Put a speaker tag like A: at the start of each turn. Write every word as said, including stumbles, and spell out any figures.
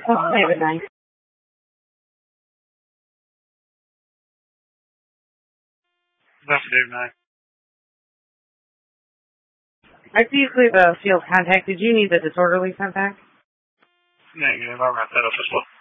A: Oh, David, nice.
B: That's David, nice.
A: I see you clear the field contact. Did you need the disorderly sent back?
B: Negative. I'll wrap that up as well.